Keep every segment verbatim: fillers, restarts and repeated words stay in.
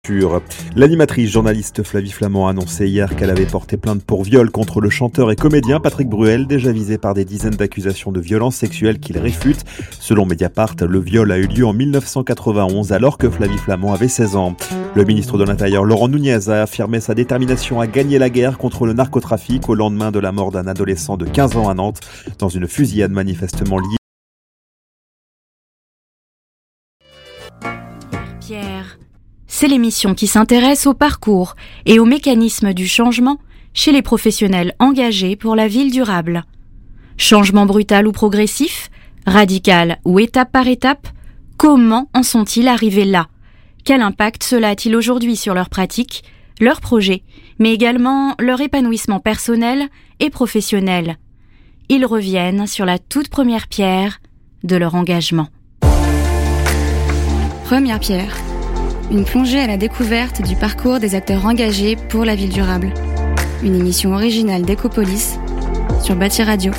L'animatrice journaliste Flavie Flament a annoncé hier qu'elle avait porté plainte pour viol contre le chanteur et comédien Patrick Bruel, déjà visé par des dizaines d'accusations de violences sexuelles qu'il réfute. Selon Mediapart, le viol a eu lieu en dix-neuf cent quatre-vingt-onze alors que Flavie Flament avait seize ans. Le ministre de l'Intérieur Laurent Nunez a affirmé sa détermination à gagner la guerre contre le narcotrafic au lendemain de la mort d'un adolescent de quinze ans à Nantes dans une fusillade manifestement liée. Pierre. C'est l'émission qui s'intéresse au parcours et aux mécanismes du changement chez les professionnels engagés pour la ville durable. Changement brutal ou progressif, radical ou étape par étape, comment en sont-ils arrivés là ? Quel impact cela a-t-il aujourd'hui sur leurs pratiques, leurs projets, mais également leur épanouissement personnel et professionnel ? Ils reviennent sur la toute première pierre de leur engagement. Première pierre. Une plongée à la découverte du parcours des acteurs engagés pour la ville durable. Une émission originale d'Ecopolis sur Bâti Radio.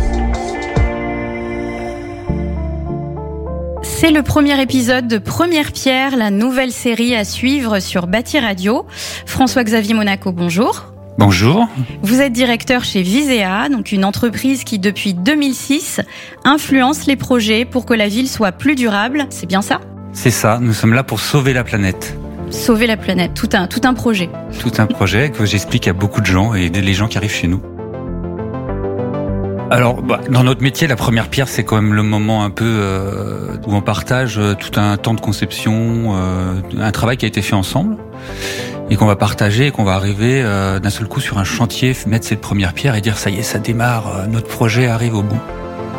C'est le premier épisode de Première Pierre, la nouvelle série à suivre sur Bâti Radio. François-Xavier Monaco, bonjour. Bonjour. Vous êtes directeur chez Visea, donc une entreprise qui depuis deux mille six influence les projets pour que la ville soit plus durable. C'est bien ça ? C'est ça, nous sommes là pour sauver la planète. Sauver la planète, tout un, tout un projet. Tout un projet que j'explique à beaucoup de gens et les gens qui arrivent chez nous. Alors, bah, dans notre métier, la première pierre, c'est quand même le moment un peu euh, où on partage tout un temps de conception, euh, un travail qui a été fait ensemble et qu'on va partager et qu'on va arriver euh, d'un seul coup sur un chantier, mettre cette première pierre et dire ça y est, ça démarre, euh, notre projet arrive au bout.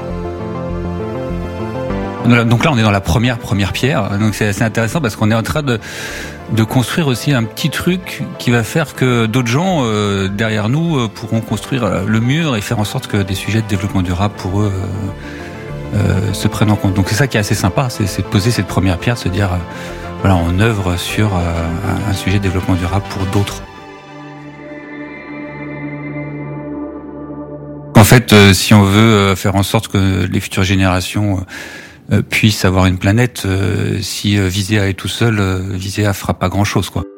Donc là, on est dans la première première pierre. Donc c'est assez intéressant parce qu'on est en train de de construire aussi un petit truc qui va faire que d'autres gens euh, derrière nous euh, pourront construire le mur et faire en sorte que des sujets de développement durable pour eux euh, euh, se prennent en compte. Donc c'est ça qui est assez sympa, c'est, c'est de poser cette première pierre, se dire euh, voilà, on œuvre sur euh, un, un sujet de développement durable pour d'autres. En fait, euh, si on veut faire en sorte que les futures générations euh, Euh, puisse avoir une planète, euh, si euh, Visea est tout seul, euh, Visea fera pas grand-chose, quoi.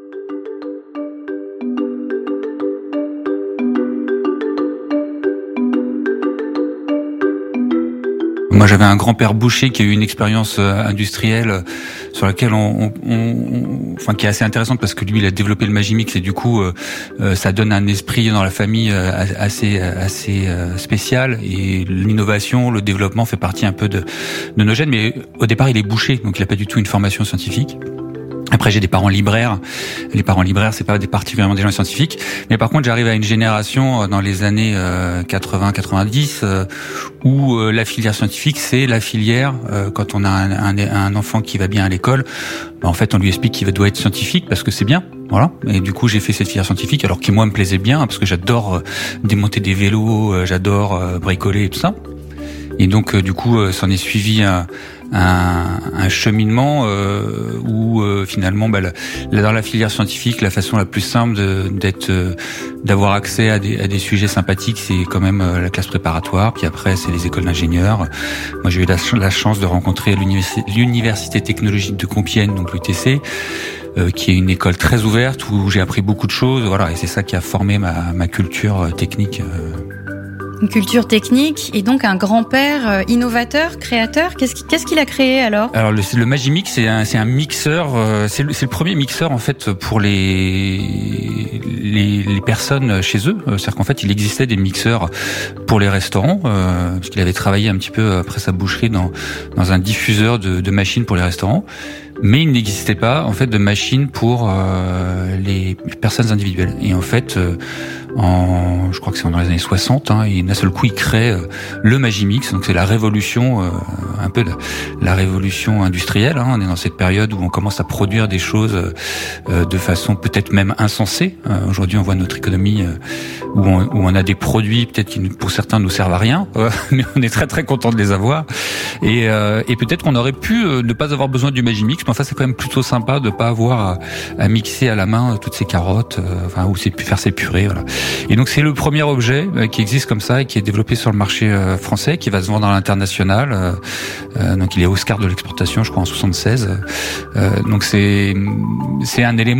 Moi, j'avais un grand-père boucher qui a eu une expérience euh, industrielle euh, sur laquelle on, on, on, enfin, qui est assez intéressante parce que lui, il a développé le Magimix et du coup, euh, euh, ça donne un esprit dans la famille euh, assez, assez euh, spécial et l'innovation, le développement fait partie un peu de, de nos gènes. Mais au départ, il est boucher, donc il a pas du tout une formation scientifique. Après, j'ai des parents libraires. Les parents libraires, c'est pas des particulièrement des gens scientifiques. Mais par contre, j'arrive à une génération dans les années euh, quatre-vingts quatre-vingt-dix euh, où euh, la filière scientifique, c'est la filière euh, quand on a un, un, un enfant qui va bien à l'école, bah, en fait, on lui explique qu'il doit être scientifique parce que c'est bien. Voilà. Et du coup, j'ai fait cette filière scientifique, alors qui moi me plaisait bien parce que j'adore euh, démonter des vélos, euh, j'adore euh, bricoler et tout ça. Et donc, euh, du coup, euh, s'en est suivi un Un, un cheminement euh, où euh, finalement, bah, la, dans la filière scientifique, la façon la plus simple de, d'être, euh, d'avoir accès à des, à des sujets sympathiques, c'est quand même euh, la classe préparatoire. Puis après, c'est les écoles d'ingénieurs. Moi, j'ai eu la, la chance de rencontrer l'université, l'université technologique de Compiègne, donc l'U T C, euh, qui est une école très ouverte où j'ai appris beaucoup de choses. Voilà, et c'est ça qui a formé ma, ma culture technique. Euh, Une culture technique et donc un grand-père innovateur, créateur. Qu'est-ce qu'il, qu'est-ce qu'il a créé alors ? Alors le, le Magimix, c'est un, c'est un mixeur. Euh, c'est, le, c'est le premier mixeur en fait pour les, les les personnes chez eux. C'est-à-dire qu'en fait, il existait des mixeurs pour les restaurants euh, parce qu'il avait travaillé un petit peu après sa boucherie dans dans un diffuseur de, de machines pour les restaurants. Mais il n'existait pas en fait de machines pour euh, les personnes individuelles. Et en fait, euh, en, je crois que c'est dans les années soixante, hein, et d'un seul coup, il crée euh, le Magimix. Donc c'est la révolution, euh, un peu la, la révolution industrielle. Hein. On est dans cette période où on commence à produire des choses euh, de façon peut-être même insensée. Euh, aujourd'hui, on voit notre économie euh, où, on, où on a des produits peut-être qui, pour certains, nous servent à rien, euh, mais on est très très content de les avoir. Et, euh, et peut-être qu'on aurait pu euh, ne pas avoir besoin du Magimix. Enfin, c'est quand même plutôt sympa de pas avoir à, à mixer à la main toutes ces carottes, euh, enfin, ou ces, faire ces purées, voilà. Et donc c'est le premier objet euh, qui existe comme ça et qui est développé sur le marché euh, français, qui va se vendre à l'international. Euh, euh, donc il est Oscar de l'exportation, je crois en soixante-seize. Euh, donc c'est c'est un élément